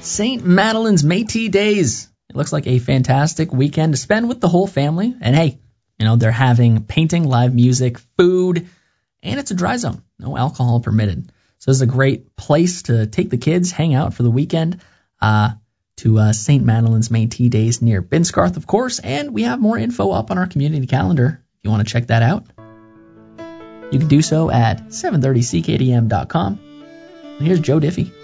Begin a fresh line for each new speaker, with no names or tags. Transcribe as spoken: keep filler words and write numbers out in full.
Saint Madeline's Métis Days. It looks like a fantastic weekend to spend with the whole family. And hey, you know, they're having painting, live music, food, and it's a dry zone. No alcohol permitted. So it's a great place to take the kids, hang out for the weekend, uh, to uh, Saint Madeline's Métis Days near Binscarth, of course. And we have more info up on our community calendar if you want to check that out. You can do so at seven thirty c k d m dot com. And here's Joe Diffie.